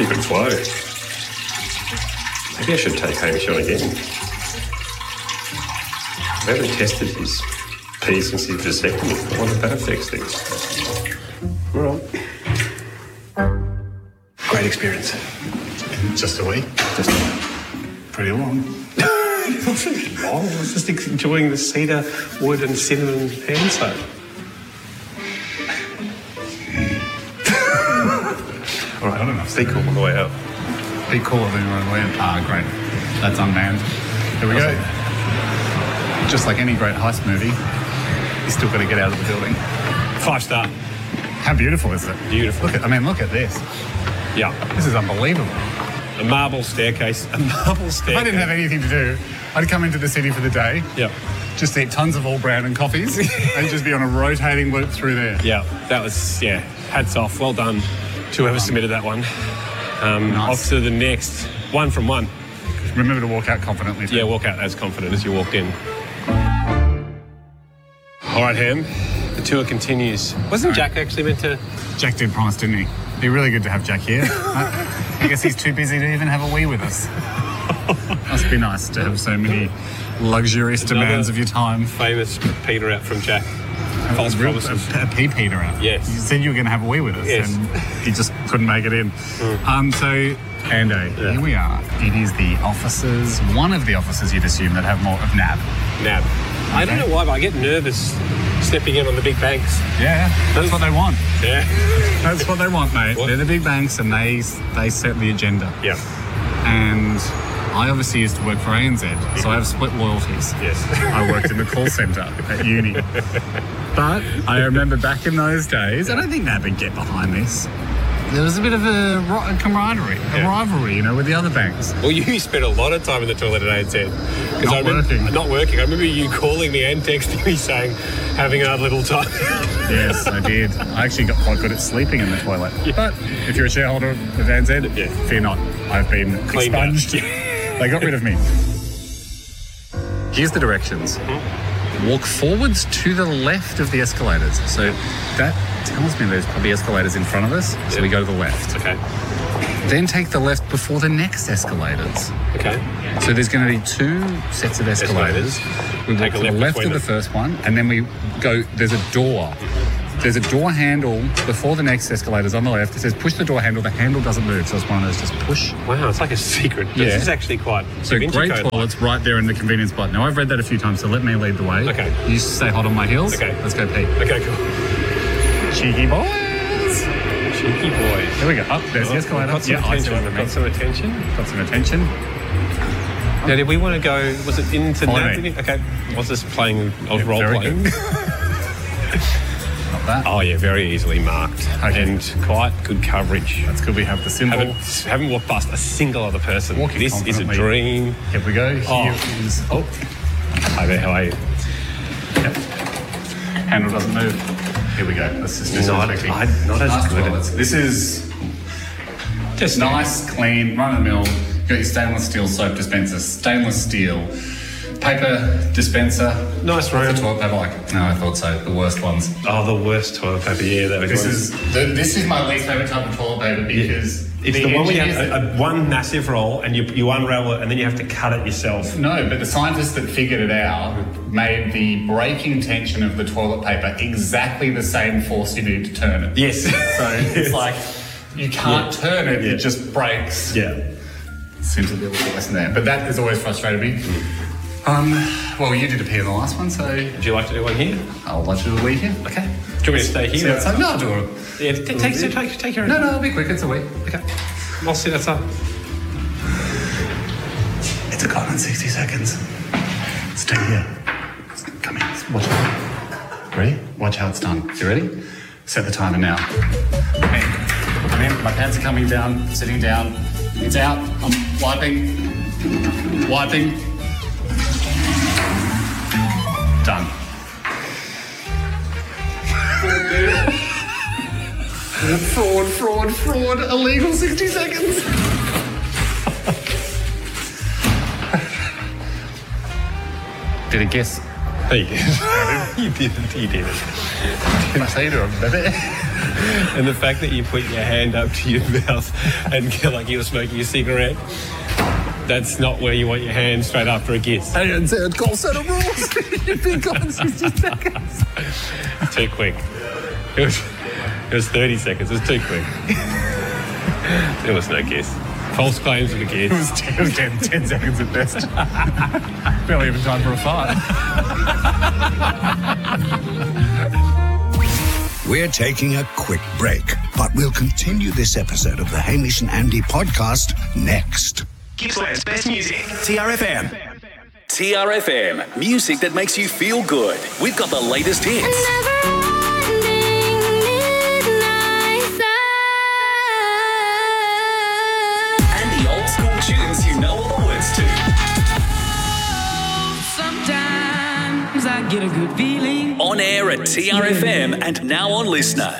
could flow. Maybe I should take Hamish on again. I haven't tested his P's since his vasectomy. I wonder if that affects things. All right. Great experience. Just a week. Just Pretty long. it wasn't long. I was just enjoying the cedar wood and cinnamon hand soap. All right, I don't know. Stay cool on the way out. Be cool if you're on the way out. Ah, great. That's unmanned. Here we go. Just like any great heist movie, you still got to get out of the building. 5-star. How beautiful is it? Beautiful. Look at this. Yeah. This is unbelievable. A marble staircase. A marble staircase. If I didn't have anything to do, I'd come into the city for the day. Yep. Just eat tons of All Brown and coffees and just be on a rotating loop through there. Yeah, that was, hats off. Well done to whoever submitted that one. Nice. Off to the next. One from one. Remember to walk out confidently. Yeah, walk out as confident as you walked in. All right, Ham. The tour continues. Wasn't Jack actually meant to... Jack did promise, didn't he? It'd be really good to have Jack here. I guess he's too busy to even have a wee with us. Must be nice to have so many luxurious demands of your time. Famous Peter out from Jack. False promises. A pee-peter out. Yes. You said you were going to have a wee with us, Yes. and he just couldn't make it in. So, Ando, here we are. It is the officers, one of the officers you'd assume that have more of NAB. Nab. I don't know why, but I get nervous stepping in on the big banks. Yeah, that's what they want. Yeah. That's what they want, mate. What? They're the big banks, and they set the agenda. Yeah. And I obviously used to work for ANZ, so I have split loyalties. Yes. I worked in the call centre at uni. But I remember back in those days, I don't think NAB would get behind this. There was a bit of a camaraderie, a rivalry, with the other banks. Well, you spent a lot of time in the toilet at ANZ. Not working. I remember you calling me and texting me saying, having a little time. Yes, I did. I actually got quite good at sleeping in the toilet. Yeah. But if you're a shareholder of ANZ, fear not. I've been expunged. They got rid of me. Here's the directions. Walk forwards to the left of the escalators. So that tells me there's probably escalators in front of us. So we go to the left. Okay. Then take the left before the next escalators. Okay. So there's going to be two sets of escalators. We walk to the left of the first one, and then we go, there's a door. There's a door handle before the next escalators on the left. It says push the door handle. The handle doesn't move, so it's one of those just push. Wow, it's like a secret. Yeah. This is actually quite... So great toilets right there in the convenience spot. Now, I've read that a few times, so let me lead the way. Okay. You stay hot on my heels. Okay. Let's go pee. Okay, cool. Cheeky boys. Cheeky boys. Here we go. Oh, there's the escalator. Got some attention. Got some attention. Now, did we want to go... Was it into... Follow me. Okay. Was this playing... I was role-playing. Not that. Oh, yeah, very easily marked. Okay. And quite good coverage. That's good. We have the symbol. Haven't walked past a single other person. Walking this is a dream. Here we go. Here is... Oh. Hi there, how are you? Yep. Handle doesn't move. Here we go. Let's just do Not as good. toilets. This is Just nice, clean, run-of-the-mill. You've got your stainless steel soap dispenser, stainless steel paper dispenser. Nice room. The toilet paper, no, I thought so. The worst ones. Oh, the worst toilet paper. Yeah, that was. This is my least favorite type of toilet paper because it's the one where you have one massive roll and you unravel it and then you have to cut it yourself. No, but the scientists that figured it out made the breaking tension of the toilet paper exactly the same force you need to turn it. Yes. So it's like you can't turn it; it just breaks. Yeah. Seems to be a little lesson there, but that has always frustrated me. Well, you did a pee in the last one, so... Would you like to do one here? I'll let you do a wee here. Okay. Do you want me to stay here? No, I'll do it. Yeah, take your own. No, it'll be quick. It's a wee. Okay. I'll sit outside. It's a gone in 60 seconds. Stay here. Come in. Watch it. Ready? Watch how it's done. You ready? Set the timer now. Okay. I'm in. My pants are coming down. Sitting down. It's out. I'm wiping. Wiping. Done. Fraud. Illegal 60 seconds. Did it guess? Hey, you did it. Can I say to him, baby? And the fact that you put your hand up to your mouth and like you were smoking a cigarette, that's not where you want your hand straight after a kiss. I didn't say a call set of rules. You've been gone 60 seconds. Too quick. It was 30 seconds. It was too quick. There was no kiss. False claims of a kiss. It was 10 seconds at best. Barely even time for a fart. We're taking a quick break, but we'll continue this episode of the Hamish and Andy podcast next. Gippsland's best music. TRFM. TRFM. Music that makes you feel good. We've got the latest hits. And the old school tunes you know all the words to. Sometimes I get a good feeling. On air at TRFM and now on Listener.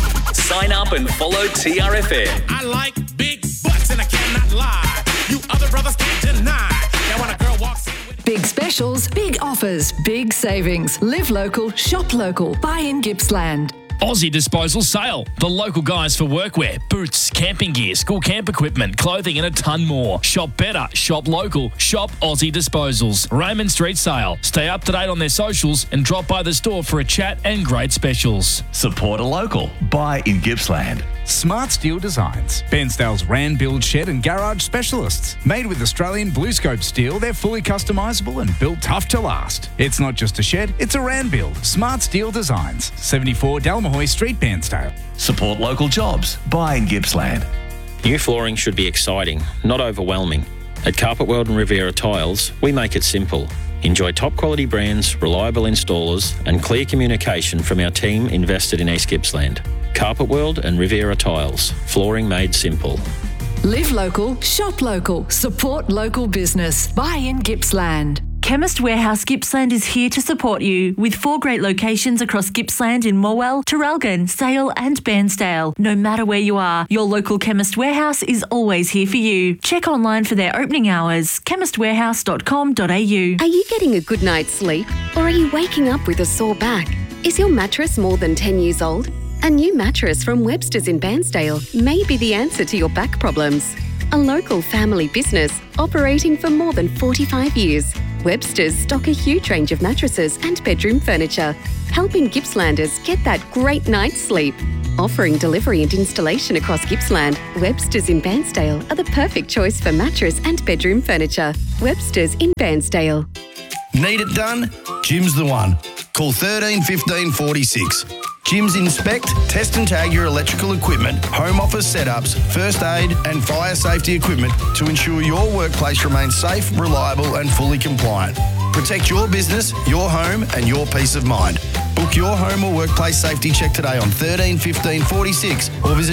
Sign up and follow TRFM. I like big butts and I cannot lie. You other brothers can't deny. Now when a girl walks in with Big specials, big offers, big savings. Live local, shop local. Buy in Gippsland. Aussie Disposal Sale. The local guys for workwear, boots, camping gear, school camp equipment, clothing and a ton more. Shop better, shop local, shop Aussie Disposals. Raymond Street Sale. Stay up to date on their socials and drop by the store for a chat and great specials. Support a local. Buy in Gippsland. Smart Steel Designs. Bairnsdale's Ran Build Shed and Garage Specialists. Made with Australian Blue Scope steel, they're fully customisable and built tough to last. It's not just a shed, it's a Ran Build. Smart Steel Designs. 74 Dalmahoy Street, Bairnsdale. Support local jobs. Buy in Gippsland. New flooring should be exciting, not overwhelming. At Carpet World and Riviera Tiles, we make it simple. Enjoy top quality brands, reliable installers and clear communication from our team invested in East Gippsland. Carpet World and Riviera Tiles. Flooring made simple. Live local, shop local. Support local business. Buy in Gippsland. Chemist Warehouse Gippsland is here to support you with 4 great locations across Gippsland in Morwell, Traralgon, Sale and Bairnsdale. No matter where you are, your local Chemist Warehouse is always here for you. Check online for their opening hours, chemistwarehouse.com.au. Are you getting a good night's sleep or are you waking up with a sore back? Is your mattress more than 10 years old? A new mattress from Webster's in Bairnsdale may be the answer to your back problems. A local family business operating for more than 45 years. Webster's stock a huge range of mattresses and bedroom furniture, helping Gippslanders get that great night's sleep. Offering delivery and installation across Gippsland, Webster's in Bairnsdale are the perfect choice for mattress and bedroom furniture. Webster's in Bairnsdale. Need it done? Jim's the one. Call 13 15 46. Jim's inspect, test and tag your electrical equipment, home office setups, first aid and fire safety equipment to ensure your workplace remains safe, reliable and fully compliant. Protect your business, your home and your peace of mind. Book your home or workplace safety check today on 13 15 46 or visit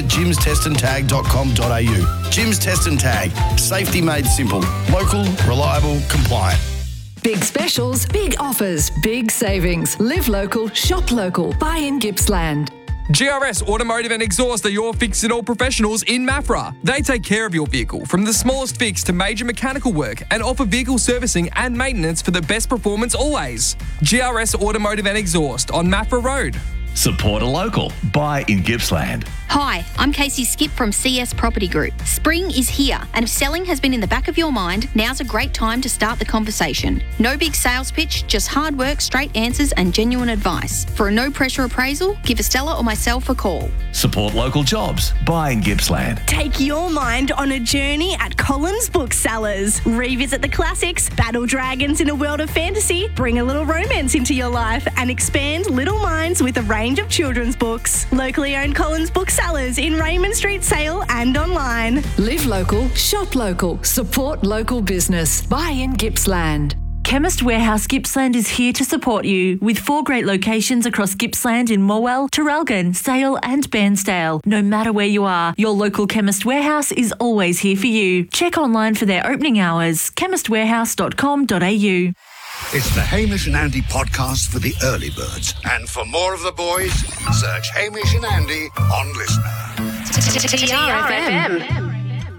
jimstestandtag.com.au. Jim's Test and Tag. Safety made simple. Local, reliable, compliant. Big specials, big offers, big savings. Live local, shop local. Buy in Gippsland. GRS Automotive and Exhaust are your fix-it-all professionals in Maffra. They take care of your vehicle, from the smallest fix to major mechanical work, and offer vehicle servicing and maintenance for the best performance always. GRS Automotive and Exhaust on Maffra Road. Support a local. Buy in Gippsland. Hi, I'm Casey Skip from CS Property Group. Spring is here, and if selling has been in the back of your mind, now's a great time to start the conversation. No big sales pitch, just hard work, straight answers and genuine advice. For a no-pressure appraisal, give Estella or myself a call. Support local jobs. Buy in Gippsland. Take your mind on a journey at Collins Booksellers. Revisit the classics, battle dragons in a world of fantasy, bring a little romance into your life, and expand little minds with a range of children's books. Locally owned Collins Booksellers in Raymond Street, Sale and online. Live local, shop local. Support local business. Buy in Gippsland. Chemist Warehouse Gippsland is here to support you with 4 great locations across Gippsland in Morwell, Traralgon, Sale and Bairnsdale. No matter where you are, your local Chemist Warehouse is always here for you. Check online for their opening hours, chemistwarehouse.com.au. It's the Hamish and Andy podcast for the early birds. And for more of the boys, search Hamish and Andy on Listener. TRFM.